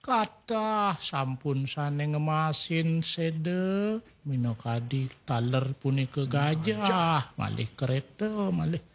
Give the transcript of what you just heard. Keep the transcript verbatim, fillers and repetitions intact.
Kathah sampun sane ngemasin sede minokadi taler punika gajah malih kereta malih